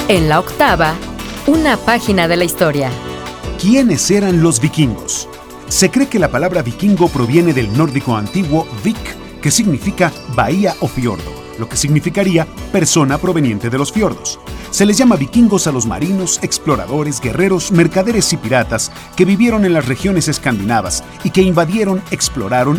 En la octava, una página de la historia. ¿Quiénes eran los vikingos? Se cree que la palabra vikingo proviene del nórdico antiguo vik, que significa bahía o fiordo, lo que significaría persona proveniente de los fiordos. Se les llama vikingos a los marinos, exploradores, guerreros, mercaderes y piratas que vivieron en las regiones escandinavas y que invadieron, exploraron